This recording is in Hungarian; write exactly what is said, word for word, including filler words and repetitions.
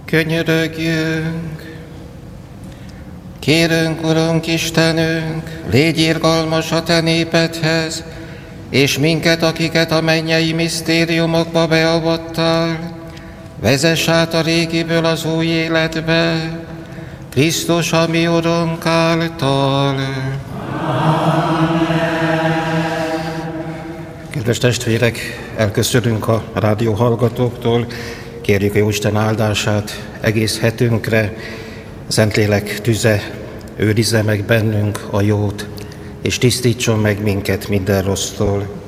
Könyörögjünk! Kérünk, Urunk Istenünk, légy irgalmas a Te népedhez, és minket, akiket a mennyei misztériumokba beavattál, vezess át a régiből az új életbe, Krisztus, a mi Urunk által. Kedves testvérek, elköszönünk a rádió hallgatóktól, kérjük a Jóisten áldását egész hetünkre, Szentlélek tüze őrizze meg bennünk a jót, és tisztítson meg minket minden rossztól.